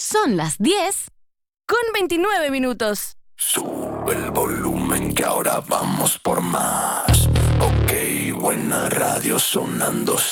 Son las 10:29. Sube el volumen que ahora vamos por más. Ok, buena radio sonando